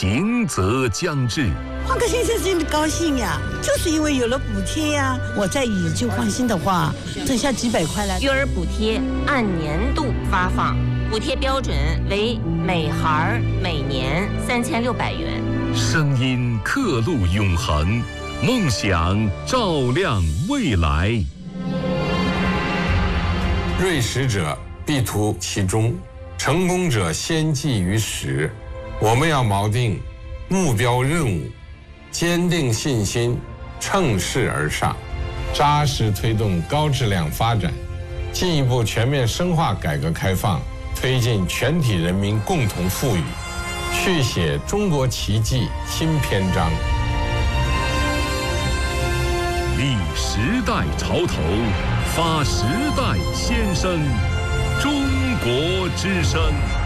行则将至。 换个先生心里高兴呀，就是因为有了补贴呀。我再以旧换新的话，挣下几百块来。 育儿补贴按年度发放，补贴标准为每孩每年3600元。 声音刻录永恒，梦想照亮未来。 锐识者必图其中，成功者先记于始。我们要锚定目标任务，坚定信心，乘势而上，扎实推动高质量发展，进一步全面深化改革开放，推进全体人民共同富裕，续写中国奇迹新篇章。 立时代潮头，发时代先声，中国之声。